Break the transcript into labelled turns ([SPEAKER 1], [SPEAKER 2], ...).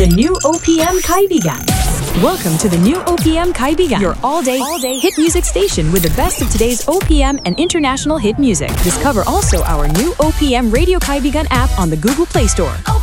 [SPEAKER 1] The new OPM Kaibigan. Welcome to the new OPM Kaibigan, your all-day hit music station with the best of today's OPM and international hit music. Discover also our new OPM Radio Kaibigan app on the Google Play Store.